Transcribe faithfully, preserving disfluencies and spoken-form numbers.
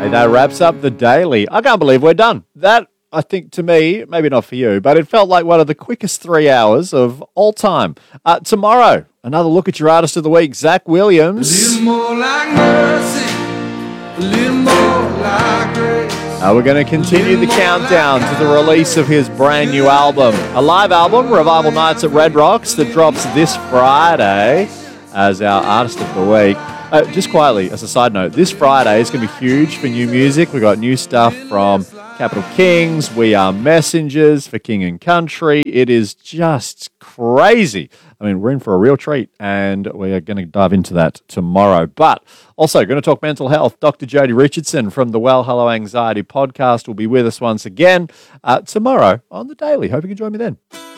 Hey, that wraps up the daily. I can't believe we're done. That, I think, to me, maybe not for you, but it felt like one of the quickest three hours of all time. Uh, tomorrow, another look at your artist of the week, Zach Williams. A little more like mercy, a little more like grace. Uh, we're going to continue the countdown to the release of his brand new album, a live album, Revival Nights at Red Rocks, that drops this Friday as our artist of the week. Uh, just quietly, as a side note, this Friday is going to be huge for new music. We've got new stuff from Capital Kings, We Are Messengers, for King and Country. It is just crazy. I mean, we're in for a real treat, and we are going to dive into that tomorrow. But also going to talk mental health. Doctor Jodie Richardson from the Well Hello Anxiety podcast will be with us once again uh, tomorrow on The Daily. Hope you can join me then.